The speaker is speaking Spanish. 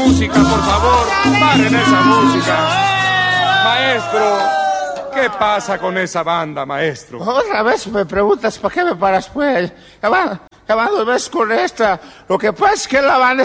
música, por favor. Paren esa música. Maestro, ¿qué pasa con esa banda, maestro? Otra vez me preguntas, ¿para qué me paras, pues? Ya va 2 veces con esta. Lo que pasa es que la banda